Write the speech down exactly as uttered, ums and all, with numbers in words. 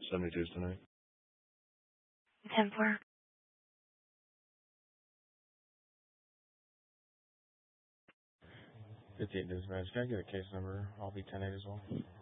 seventy-twos tonight. ten four. fifty-eight dispatch. Can I get a case number? I'll be ten eight as well.